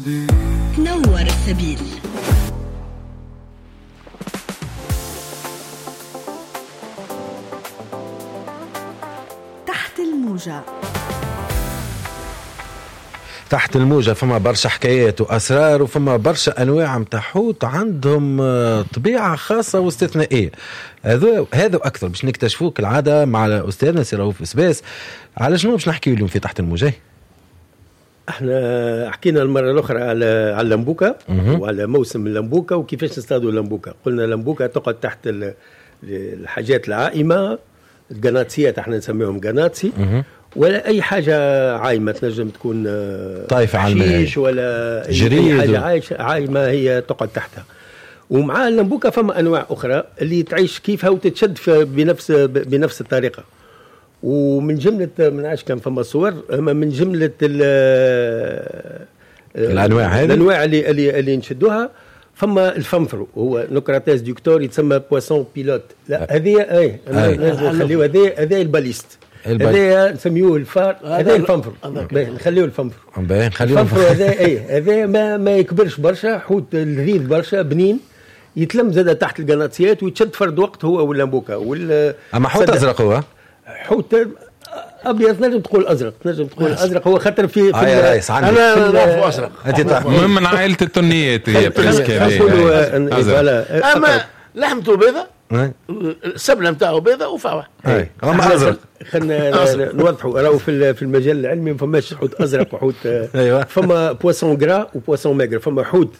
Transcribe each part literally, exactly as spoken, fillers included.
نور السبيل. تحت الموجة. تحت الموجة فما برشا حكايات وأسرار، وفما برشا أنواع متاع حوت عندهم طبيعة خاصة واستثنائية. هذا هذا أكثر باش نكتشفوه كالعادة مع أستاذنا سي رؤوف سباس. على شنو باش نحكي اليوم في تحت الموجة؟ احنا حكينا المرة الأخرى على على اللمبوكة وعلى موسم اللمبوكة وكيفاش نصطادوا اللمبوكة. قلنا اللمبوكة تقعد تحت الحاجات العائمة، القناطسيات احنا نسميهم قناطسي، ولا اي حاجه عايمه تنجم تكون طايفه على الماء ولا اي حاجه عايشه عايمه هي تقعد تحتها. ومع اللمبوكه فما انواع اخرى اللي تعيش كيفها وتتشد بنفس بنفس الطريقه. ومن جمله من عاش كان فما صور من جمله الانواع هذه الانواع اللي اللي, اللي نشدوها. فما الفمفرو هو نوكراتيس ديكتور يتسمى بواسون بيلوت. لا هذه اي نخليو هذه هذه الباليست، هذا نسميوه الفار، هذا الفمفرو نخليوه الفمفرو نخليوه الفمفرو هذا اي هذا ما ما يكبرش برشا، حوت لذيذ برشا بنين، يتلم زاد تحت القناطسيات ويتشد فرد وقت هو واللمبوكا وال اما حوت ازرق هو حوت ابيض نجم تقول ازرق نجم تقول ازرق هو خاطر في, في آه رئيس انا نعرفه ازرق المهم من عائله التونيات هي بريسك هذه. اما لحمته بيضة، السبله نتاعو بيضة وفاوح اما ازرق. خلينا نوضحوا راهو في في المجال العلمي ما فماش حوت ازرق وحوت ايوه. فما بواسون غرا وبواسون ماغر. فما حوت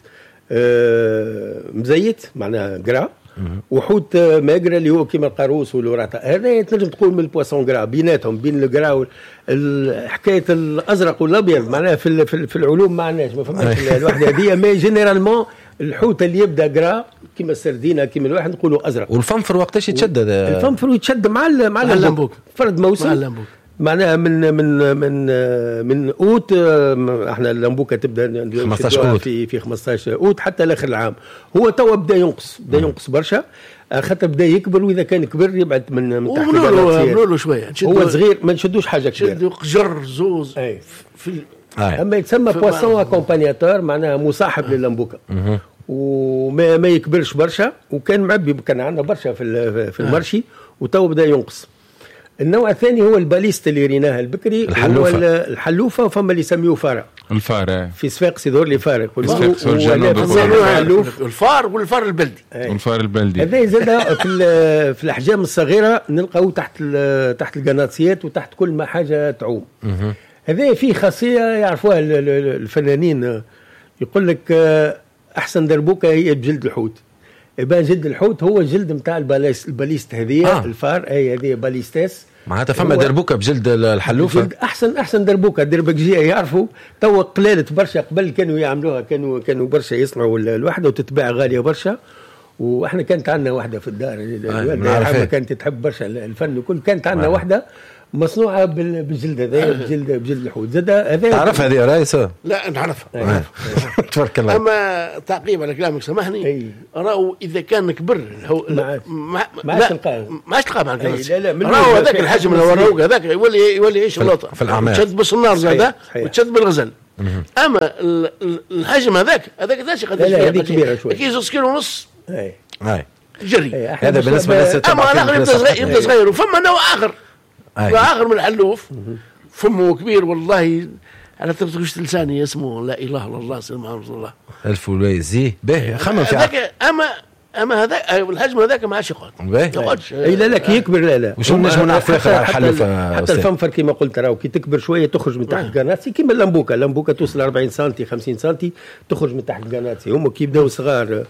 مزيت معناها غرا، وحوت ماغر اللي هو كيما القاروس والوراطه. هذا تنجم تقول من البواسون غرا بيناتهم بين الغرا حكايه الازرق والابيض معناها في في العلوم ما عندناش ما فماش الوحده هذه. مي جينيرالمون الحوت اللي يبدا غرا كيما السردينه كيما الواحد نقولوا ازرق. والفنفر وقتاش يتشد؟ الفنفر يتشد مع مع اللمبوك فرد موسم معناها من من من من اوت. احنا اللمبوكه تبدا خمسطاش اوت في في خمسطاش اوت حتى لاخر العام. هو توا بدا ينقص بدا ينقص برشا خاطر بدا يكبر، واذا كان كبر يبعد من من تحت له شويه. هو صغير ما نشدوش حاجه كبيره، نشدوا قجر زوز أي. في أي. اما يتسمى بواسون اكومبانياتور معناها مصاحب لللمبوكه وما ما يكبرش برشا. وكان معبي كان عندنا برشا في في المرشي وتو بدا ينقص. النوع الثاني هو الباليست اللي ريناها البكري، الحلوفة. هو الحلوفه. وفما اللي يسميوه فاره الفار في صفاق سيدور لي فاره الفار والفار البلدي والفار البلدي هذا زاد في في الاحجام الصغيره نلقاو تحت تحت القناطسيات وتحت كل ما حاجه تعوم. هذا فيه خاصيه يعرفوها الفنانين، يقول لك احسن دربوكه هي بجلد الحوت. يبان جلد الحوت هو الجلد نتاع الباليست الباليست هذه آه. الفار اي هذه باليستاس معناتها فما دربوكه بجلد الحلوفه. جلد احسن احسن دربوكه دربكجيه يعرفوا. تو قلالت برشا، قبل كانوا يعملوها كانوا كانوا برشا يصنعوا الوحده وتتباع غاليه برشا. واحنا كانت عندنا وحده في الدار الوالده كانت تحب برشا الفن وكل. كانت عندنا وحده مصنوعه بالجلد هذا بجلد بجلد الحوت. زاد هذا تعرف هذه يا رئيس؟ لا نعرفها تبارك الله. اما تعقيب على كلامك سامحني، راهو اذا كان كبر ما عادش تلقاه ما عادش تلقاه راهو هذاك الحجم اللي وراوك هذاك يولي يولي ايش اللوطه في الاعمال تشد بالصنار زاده وتشد بالغزل. اما الحجم هذاك هذاك داش قداش هذه كبيره شويه كي زوج كيلو ونص اي اي جري. هذا بالنسبه للناس. اما الاخر يبدا صغير يبدا صغير. وفما نوع اخر اخر من الحلوف فمه كبير والله على ترتقش لساني اسمه لا اله الا الله سيدنا محمد رسول الله الفويزي به خمم في هذاك. اما اما هذاك الحجم هذاك ما عادش يقعد ما يقعدش. اي لا لا كي يكبر لا لا وشو نجموا نعرفوا اخر على الحلوفه. حتى الفنفر كما قلت راهو كي تكبر شويه تخرج من تحت القناطسي كيما اللمبوكه. اللمبوكه توصل أربعين سنتي خمسين سنتي تخرج من تحت القناطسي. هم كي يبداو صغار.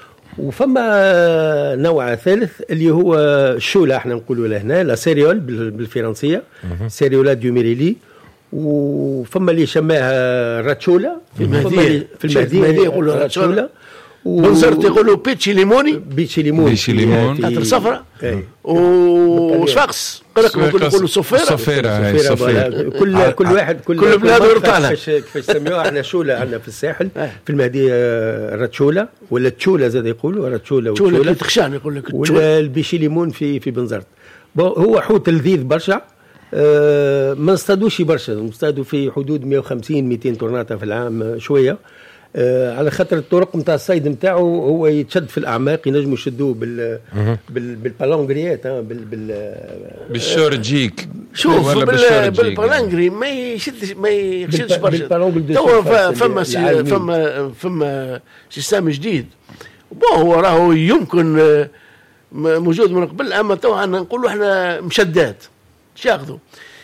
وفما نوع ثالث اللي هو الشوله احنا نقولوا له هنا لا سيريول بالفرنسيه سيريولا ديو ميريلي. وفما اللي سماها راتشولا في المهديه في المهديه يقولوا راتشولا. بنزرت يقولوا بيتشي ليموني بيتشي ليمون بيتشي ليمون خاطر صفرة وصفاقس قلق يقولوا صفيره صفيره صفيره. كل كل واحد كل كل بلاد ورطالها كيفاش كيفاش سميوها. احنا شوله عندنا في الساحل في المهديه راتشولا ولا تشوله زاد يقولوا راتشولا وتشوله كي تخشان يقول لك ولا البيشي ليمون في في بنزرت. هو حوت لذيذ برشا آه ما نصطادوش برشا، نصطادوا في حدود مئة وخمسين مئتين طرناطه في العام شويه. آه على خاطر الطرق نتاع الصيد نتاعو هو يتشد في الاعماق، ينجموا يشدوه بال بال بالبالونغريات بال بال بالشورجيك. شوف بالبالونغري ما يشدش ما يشدش برشا. توا فما فما فما سيستم جديد بو هو راهو يمكن موجود من قبل، اما توا نقولوا احنا مشدات ياخذوا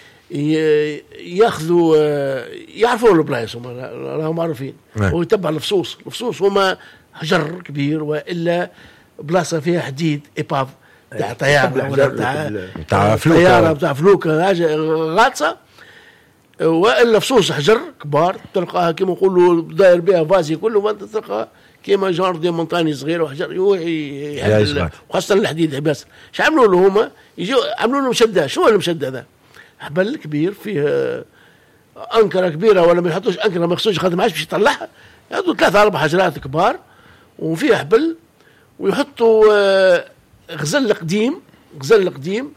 ياخذوا يعرفوا البلايص هم راهم معروفين، ويتبع الفصوص. الفصوص هما حجر كبير والا بلاصه فيها حديد ايباف تاع طياره ولا تاع تاع طياره تاع فلوكه حاجه غاطسه، والا فصوص حجر كبار تلقاها كما نقولوا داير بها فازي كله، وانت تلقى كيما جار دي مونتاني صغيره وحجر يوحي خاصه الحديد عباس. اش عملوا له هما؟ يجوا عملوا له مشده. شو المشده ذا؟ حبل كبير فيه انكره كبيره، ولا ما يحطوش انكره مخصوص خاطر ما عادش باش يطلعها، يحطوا ثلاثه اربع حجرات كبار وفيها حبل، ويحطوا غزل قديم غزل قديم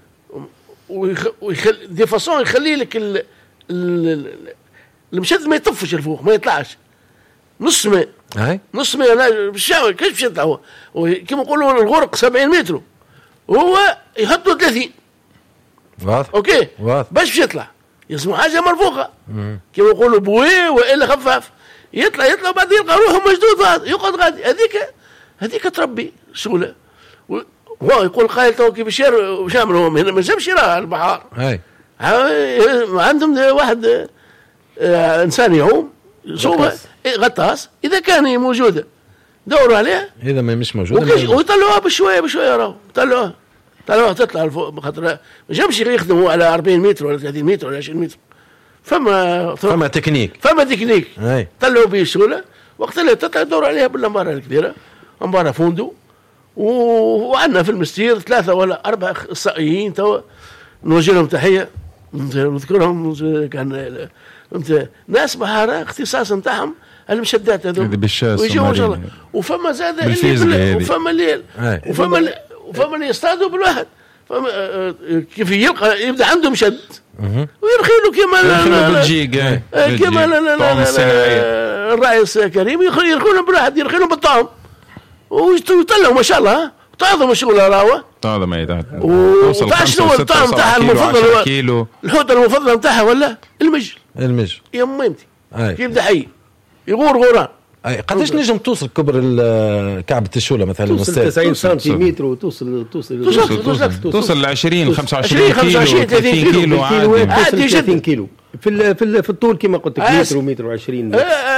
ويخل دي فاصون يخلي لك ال... ال... المشد ما يطفش الفوق ما يطلعش نص ماء نص ماء لا بالشاوي كيف باش يطلع هو كما نقولوا الغرق سبعين متر وهو يحطوا ثلاثين واضح اوكي واضح باش باش يطلع يسمو حاجه مرفوقه كما يقولوا بوي والا خفاف يطلع يطلع بعد يلقى روحه مشدود يقعد غادي. هذيك هذيك تربي شغله. هو يقول قايل تو كيف يشير شامل هو هنا ما جابش يراه البحار اي عندهم واحد آه انسان يعوم صوبه غطاس اذا كان موجوده دوروا عليها، اذا ما مش موجوده ويطلعوها بشويه بشويه راهو طلعوها طلعوها تطلع لفوق خاطر ما جابش يخدموا على أربعين متر ولا ثلاثين متر ولا عشرين متر. فما فما تكنيك فما تكنيك اي طلعوا به السهوله وقت اللي تطلع دور عليها باللمباره الكبيره امباره فندق. وعندنا في المستير ثلاثة ولا أربعة أخصائيين توا نوجه لهم تحية نذكرهم. كان ناس بحارة اختصاص نتاعهم المشدات هذو ويجوا إن شاء الله. وفما زاد اللي وفما الليل وفما اللي وفما اللي يصطادوا بالواحد. فما كيف يلقى يبدا عنده مشد ويرخيله كما بلجيك كما الرئيس كريم يرخيلهم بالواحد يرخيلهم بالطعم ويطلعوا ما شاء الله تعظم الشغل راوه تعظم اي تعظم. وتاع شنو الطعم تاعها المفضل كيلو الحوت المفضل نتاعها ولا المج المج يا ميمتي كيف ده حي يغور غوران. اي قداش نجم توصل كبر كعبة الشولة مثلا توصل تسعين سنتيمتر وتوصل توصل توصل توصل توصل ل عشرين خمسة وعشرين كيلو ثلاثين كيلو عادي ثلاثين كيلو في في في الطول كما قلت لك متر ومتر وعشرين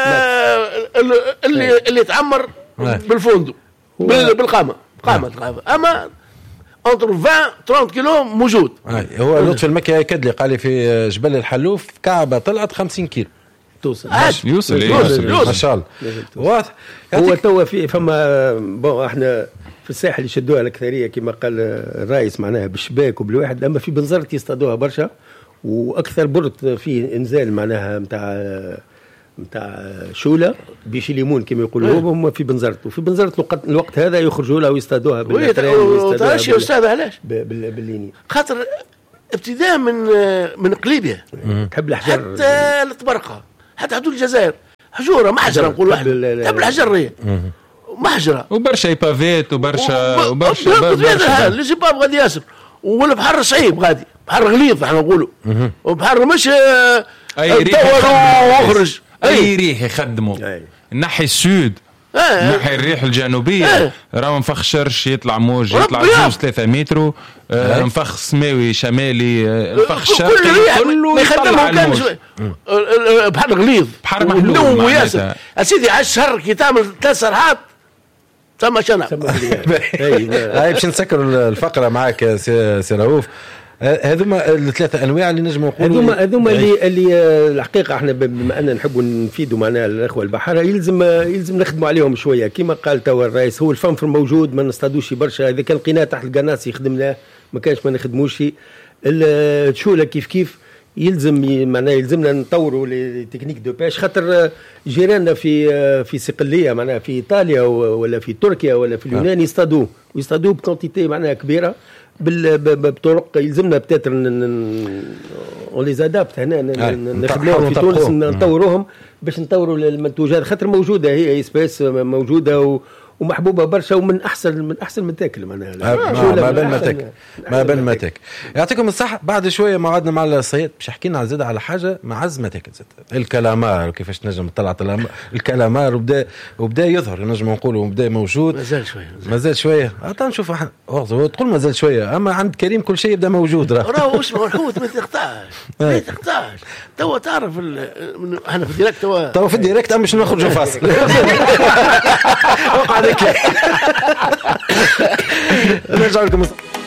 اللي اللي يتعمر بالفندق بالقامه قامه قامه اما انتر عشرين ثلاثين كيلو موجود. هو لطفي المكي ياكد لي قال لي في جبل الحلوف كعبه طلعت خمسين كيلو توصل يوصل يوصل ما شاء الله واضح. هو توا في فما بون احنا في الساحل يشدوها الاكثريه كما قال الرئيس معناها بالشباك وبالواحد، اما في بنزرت يصطادوها برشا واكثر برد فيه انزال معناها نتاع نتاع شوله بيشي ليمون كما يقولوا هم في بنزرت. وفي بنزرت الوقت هذا يخرجوا لها ويصطادوها بالترين ويصطادوها يا استاذ علاش بالليني خاطر ابتداء من من قليبيه تحب الحجر حتى الطبرقه حتى حدود الجزائر حجوره محجره نقول واحد تحب الحجر محجره وبرشا ايبافيت وبرشا وبرشا برشا اللي جيباب غادي ياسر والبحر صعيب غادي بحر غليظ احنا نقولوا وبحر مش اي ريح واخرج اي ريح يخدموا الناحيه السود ناحية الريح الجنوبية راهو نفخ شرش يطلع موج يطلع جوز ثلاثة متر نفخ سماوي شمالي نفخ شرقي كله يطلع الموج. بحر غليظ بحر محلول ياسر اسيدي على الشهر كي تعمل ثلاث سرحات ثم شنع. هاي باش نسكر الفقرة معك سي رؤوف. هذوما الثلاثه انواع اللي نجموا نقولوا هذوما هذوما اللي اللي الحقيقه احنا بما ان نحبوا نفيدوا معناها الاخوه البحاره يلزم يلزم نخدموا عليهم شويه كما قال توا الرئيس. هو الفنفر موجود ما نصطادوش برشا، اذا كان لقيناه تحت القناص يخدمناه ما كانش ما نخدموش. الشوله كيف كيف يلزم معناها يلزمنا نطوروا لي تكنيك دو باش خاطر جيراننا في في صقليه معناها في ايطاليا ولا في تركيا ولا في اليونان يصطادوه ويصطادوه بكونتيتي معناها كبيره بطرق يلزمنا بتاتر ولي زادابت هنا نخدموهم في تونس نطوروهم باش نطوروا المنتوجات خاطر موجوده هي سبيس موجوده ومحبوبه برشا ومن احسن من احسن من تاكل معناها ما بين ما تاكل ما بين ما تاكل. يعطيكم الصحه. بعد شويه موعدنا مع الصيد باش حكينا زاد على حاجه معز ما تاكل زاد الكلامار وكيفاش تنجم تطلع الكلامار وبدا وبدا يظهر نجم نقولوا وبدا موجود مازال شويه مازال شويه حتى نشوف احنا تقول مازال شويه اما عند كريم كل شيء يبدا موجود راه راهو اسمه الحوت ما تقطعش ما تقطعش توا تعرف احنا في الديريكت توا توا في الديريكت اما باش نخرجوا فاصل وقع ذيك نرجع لكم